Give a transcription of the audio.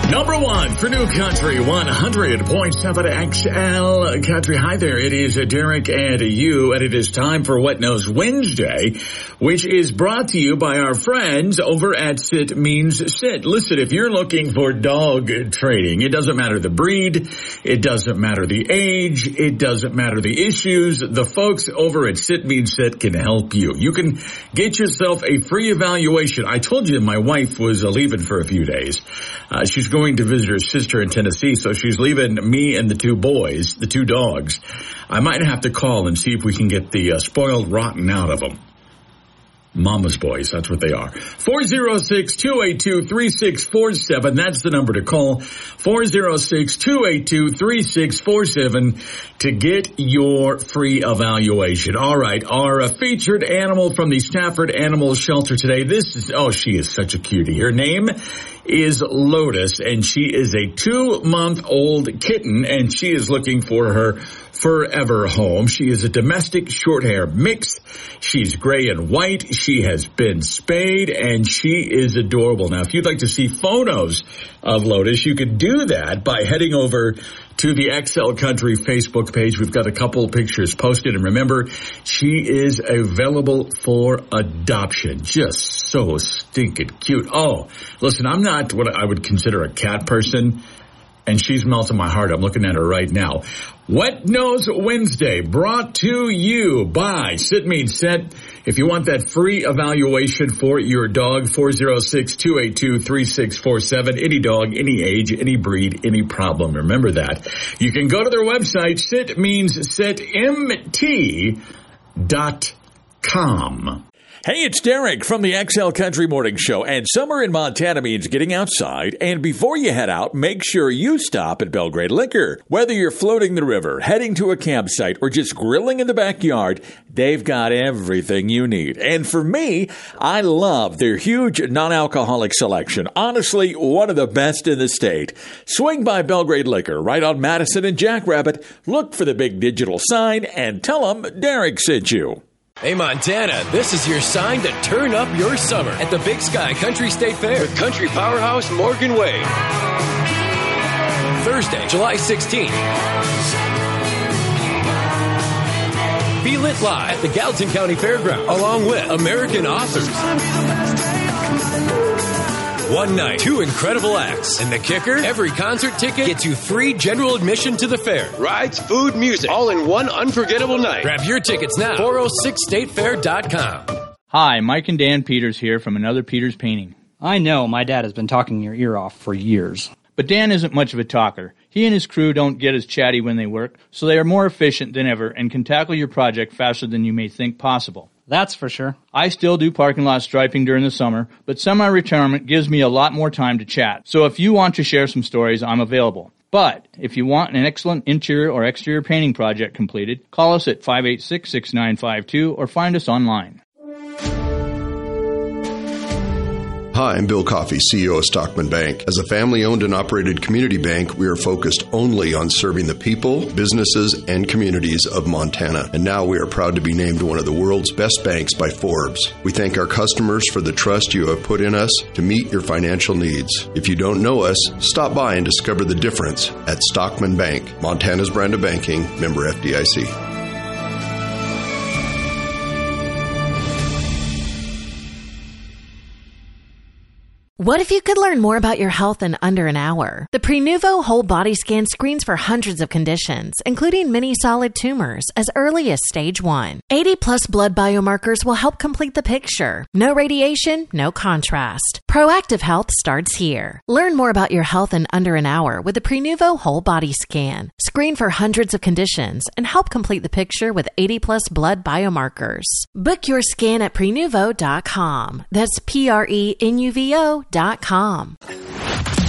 Number one for New Country 100.7 XL Country. Hi there, it is Derek and you, and it is time for What Knows Wednesday, which is brought to you by our friends over at Sit Means Sit. Listen, if you're looking for dog training, it doesn't matter the breed, it doesn't matter the age, it doesn't matter the issues, the folks over at Sit Means Sit can help you. You can get yourself a free evaluation. I told you my wife was leaving for a few days. She's going to visit her sister in Tennessee, so she's leaving me and the two boys, the two dogs. I might have to call and see if we can get the spoiled rotten out of them. Mama's boys, that's what they are. 406-282-3647. That's the number to call. 406-282-3647 to get your free evaluation. All right, our featured animal from the Stafford Animal Shelter today. She is such a cutie. Her name is Lotus, and she is a 2-month-old kitten, and she is looking for her forever home. She is a domestic short hair mix. She's gray and white. She has been spayed, and she is adorable. Now, if you'd like to see photos of Lotus, you can do that by heading over to the XL Country Facebook page. We've got a couple pictures posted, and remember, she is available for adoption. Just so stinking cute. Oh, listen, I'm not what I would consider a cat person, and she's melting my heart. I'm looking at her right now. What Knows Wednesday, brought to you by Sit Means Sit. If you want that free evaluation for your dog, 406-282-3647. Any dog, any age, any breed, any problem. Remember that. You can go to their website, sitmeanssitmt.com. Hey, it's Derek from the XL Country Morning Show, and summer in Montana means getting outside, and before you head out, make sure you stop at Belgrade Liquor. Whether you're floating the river, heading to a campsite, or just grilling in the backyard, they've got everything you need. And for me, I love their huge non-alcoholic selection. Honestly, one of the best in the state. Swing by Belgrade Liquor right on Madison and Jackrabbit, look for the big digital sign, and tell them Derek sent you. Hey, Montana, this is your sign to turn up your summer at the Big Sky Country State Fair with country powerhouse Morgan Wade. Thursday, July 16th. Be lit live at the Gallatin County Fairgrounds, along with American authors. One night, 2 incredible acts. And the kicker, every concert ticket gets you free general admission to the fair. Rides, food, music, all in one unforgettable night. Grab your tickets now. 406statefair.com. Hi, Mike and Dan Peters here from Another Peters Painting. I know my dad has been talking your ear off for years. But Dan isn't much of a talker. He and his crew don't get as chatty when they work, so they are more efficient than ever and can tackle your project faster than you may think possible. That's for sure. I still do parking lot striping during the summer, but semi-retirement gives me a lot more time to chat. So if you want to share some stories, I'm available. But if you want an excellent interior or exterior painting project completed, call us at 586-6952 or find us online. Hi, I'm Bill Coffey, CEO of Stockman Bank. As a family-owned and operated community bank, we are focused only on serving the people, businesses, and communities of Montana. And now we are proud to be named one of the world's best banks by Forbes. We thank our customers for the trust you have put in us to meet your financial needs. If you don't know us, stop by and discover the difference at Stockman Bank, Montana's brand of banking, member FDIC. What if you could learn more about your health in under an hour? The Prenuvo Whole Body Scan screens for hundreds of conditions, including many solid tumors, as early as stage 1. 80-plus blood biomarkers will help complete the picture. No radiation, no contrast. Proactive health starts here. Learn more about your health in under an hour with the Prenuvo Whole Body Scan. Screen for hundreds of conditions and help complete the picture with 80-plus blood biomarkers. Book your scan at Prenuvo.com. That's Prenuvo.com.